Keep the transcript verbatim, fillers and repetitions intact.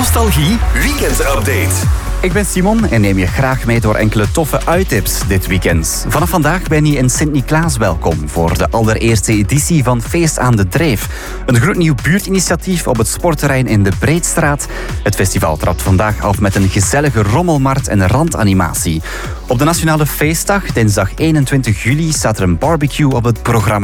Nostalgie Weekend Update. Ik ben Simon en neem je graag mee door enkele toffe uittips dit weekend. Vanaf vandaag ben je in Sint-Niklaas welkom voor de allereerste editie van Feest aan de Dreef. Een gloednieuw buurtinitiatief op het sportterrein in de Breedstraat. Het festival trapt vandaag af met een gezellige rommelmarkt en randanimatie. Op de Nationale Feestdag, dinsdag eenentwintig juli, staat er een barbecue op het programma.